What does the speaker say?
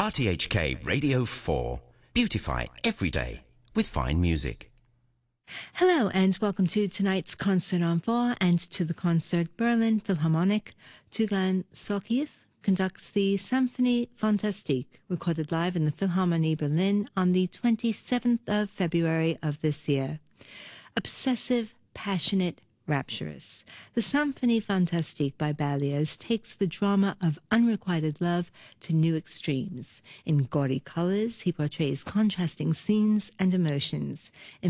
RTHK Radio 4. Beautify every day with fine music. Hello and welcome to tonight's Concert on 4 and to the concert Berlin Philharmonic. Tugan Sokiev conducts the Symphonie Fantastique, recorded live in the Philharmonie Berlin on the 27th of February of this year. Obsessive, passionate, rapturous. The Symphonie Fantastique by Berlioz takes the drama of unrequited love to new extremes. In gaudy colors, he portrays contrasting scenes and emotions. In